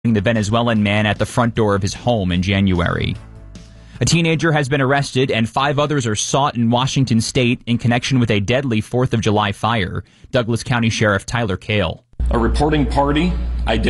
the Venezuelan man at the front door of his home in January. A teenager has been arrested and 5 others are sought in Washington state in connection with a deadly 4th of July fire. Douglas County Sheriff Tyler Cale. A reporting party identified